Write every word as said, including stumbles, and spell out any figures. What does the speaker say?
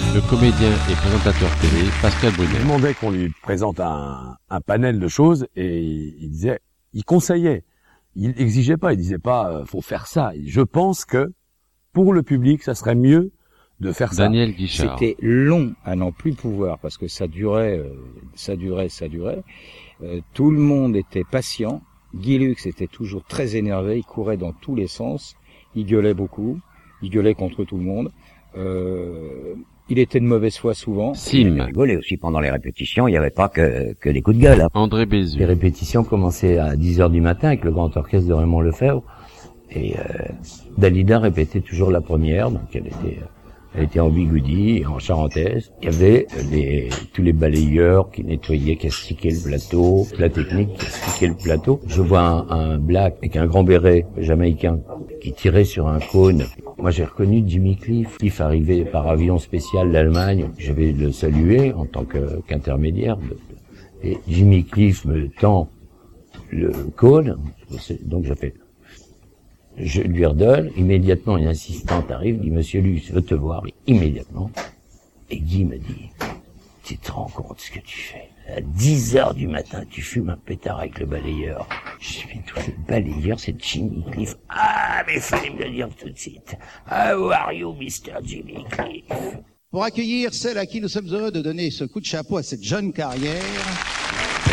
Le comédien et présentateur télé, Pascal Brunet. Il demandait qu'on lui présente un, un panel de choses et il disait, il conseillait. Il exigeait pas, il disait pas, euh, faut faire ça. Je pense que pour le public, ça serait mieux de faire ça. Daniel Guichard. C'était long à n'en plus pouvoir parce que ça durait, euh, ça durait, ça durait. Euh, tout le monde était patient. Guy Lux était toujours très énervé, il courait dans tous les sens, il gueulait beaucoup, il gueulait contre tout le monde. Euh, il était de mauvaise foi souvent. Sim. Il rigolait aussi pendant les répétitions, il n'y avait pas que, que des coups de gueule. Hein. André Bézu. Les répétitions commençaient à dix heures du matin avec le grand orchestre de Raymond Lefebvre. Et euh, Dalida répétait toujours la première, donc elle était, elle était en bigoudi, en charentaise. Il y avait les, tous les balayeurs qui nettoyaient, qui astiquaient le plateau, la technique qui astiquait le plateau. Je vois un, un black avec un grand béret jamaïcain qui tirait sur un cône. Moi, j'ai reconnu Jimmy Cliff. Cliff arrivait par avion spécial d'Allemagne. Je vais le saluer en tant que, qu'intermédiaire. Et Jimmy Cliff me tend le cône. Donc, j'ai fait... Je lui redonne, immédiatement une assistante arrive, dit « Monsieur Lux veut te voir », immédiatement. Et Guy me dit « Tu te rends compte ce que tu fais ? À dix heures du matin, tu fumes un pétard avec le balayeur. » Je dis « Mais tout le balayeur, c'est Jimmy Cliff. »« Ah, mais fallait me le dire tout de suite. How are you, Mister Jimmy Cliff ?» Pour accueillir celle à qui nous sommes heureux de donner ce coup de chapeau à cette jeune carrière...